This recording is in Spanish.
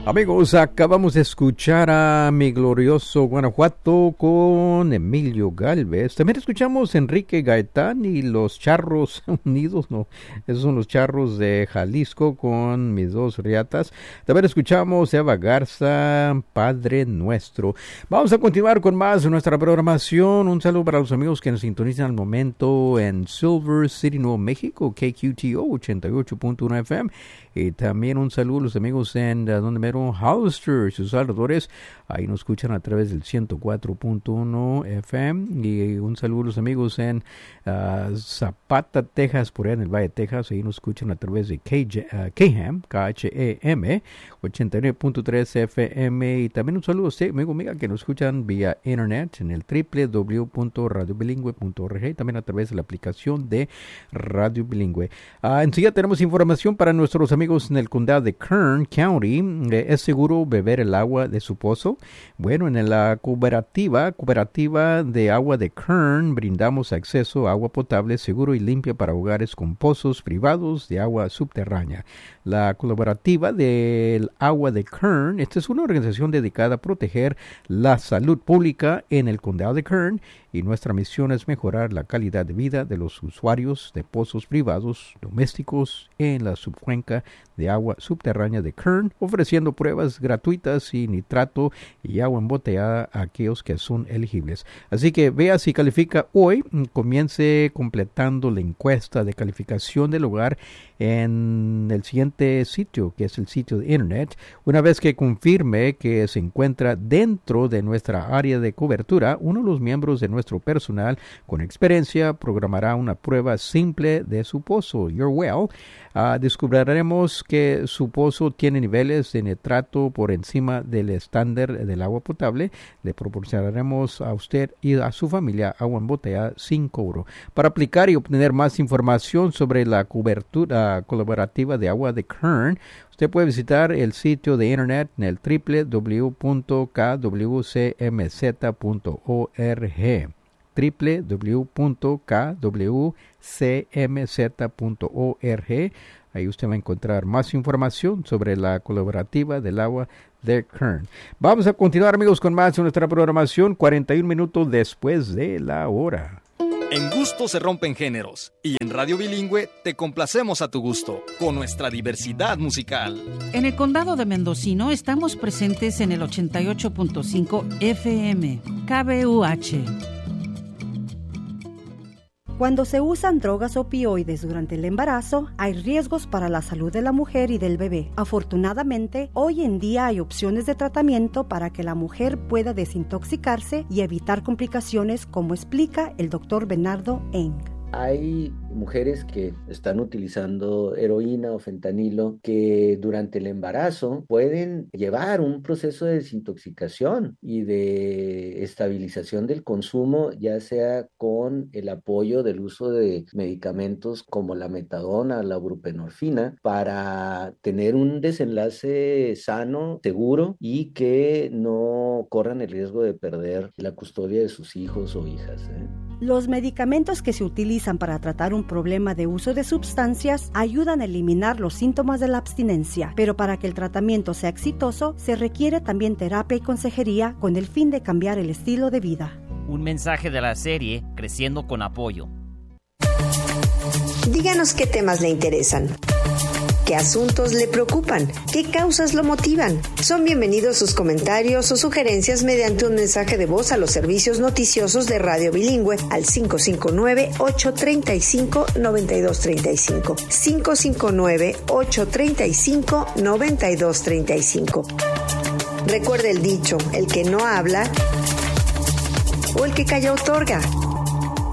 Amigos, acabamos de escuchar a Mi Glorioso Guanajuato con Emilio Gálvez. También escuchamos a Enrique Gaitán y los Charros Unidos, no, esos son los Charros de Jalisco con Mis Dos Riatas. También escuchamos a Eva Garza, Padre Nuestro. Vamos a continuar con más de nuestra programación. Un saludo para los amigos que nos sintonizan al momento en Silver City, Nuevo México, KQTO 88.1 FM. Y también un saludo a los amigos en donde mero Hollister y sus alrededores. Ahí nos escuchan a través del 104.1 FM. Y un saludo a los amigos en Zapata, Texas, por allá en el Valle de Texas. Ahí nos escuchan a través de KHAM, 89.3 FM. Y también un saludo a usted, amigo, amiga, que nos escuchan vía internet en el www.radiobilingüe.org. También a través de la aplicación de Radio Bilingüe. Enseguida tenemos información para nuestros amigos en el condado de Kern County. ¿Es seguro beber el agua de su pozo? Bueno, en la cooperativa de agua de Kern brindamos acceso a agua potable, seguro y limpia para hogares con pozos privados de agua subterránea. La cooperativa del agua de Kern, esta es una organización dedicada a proteger la salud pública en el condado de Kern, y nuestra misión es mejorar la calidad de vida de los usuarios de pozos privados domésticos en la subcuenca de agua subterránea de Kern, ofreciendo pruebas gratuitas y nitrato y agua embotellada a aquellos que son elegibles. Así que vea si califica hoy, comience completando la encuesta de calificación del hogar en el siguiente sitio, que es el sitio de internet. Una vez que confirme que se encuentra dentro de nuestra área de cobertura, uno de los miembros de nuestro personal con experiencia programará una prueba simple de su pozo, Your Well. Descubriremos que su pozo tiene niveles de nitrato por encima del estándar del agua potable. Le proporcionaremos a usted y a su familia agua embotellada sin cobro. Para aplicar y obtener más información sobre la cobertura colaborativa de agua de Kern, usted puede visitar el sitio de internet en el www.kwcmz.org. www.kwcmz.org. Ahí usted va a encontrar más información sobre la colaborativa del agua de Kern. Vamos a continuar, amigos, con más de nuestra programación 41 minutos después de la hora. En gusto se rompen géneros, y en Radio Bilingüe te complacemos a tu gusto con nuestra diversidad musical. En el condado de Mendocino estamos presentes en el 88.5 FM, KBUH. Cuando se usan drogas opioides durante el embarazo, hay riesgos para la salud de la mujer y del bebé. Afortunadamente, hoy en día hay opciones de tratamiento para que la mujer pueda desintoxicarse y evitar complicaciones, como explica el Dr. Bernardo Eng. Hay mujeres que están utilizando heroína o fentanilo que durante el embarazo pueden llevar un proceso de desintoxicación y de estabilización del consumo, ya sea con el apoyo del uso de medicamentos como la metadona, la buprenorfina, para tener un desenlace sano, seguro, y que no corran el riesgo de perder la custodia de sus hijos o hijas. Los medicamentos que se utilizan para tratar un problema de uso de sustancias ayudan a eliminar los síntomas de la abstinencia, pero para que el tratamiento sea exitoso, se requiere también terapia y consejería con el fin de cambiar el estilo de vida. Un mensaje de la serie Creciendo con Apoyo. Díganos qué temas le interesan. ¿Qué asuntos le preocupan? ¿Qué causas lo motivan? Son bienvenidos sus comentarios o sugerencias mediante un mensaje de voz a los servicios noticiosos de Radio Bilingüe al 559-835-9235. 559-835-9235. Recuerde el dicho, el que no habla o el que calla otorga.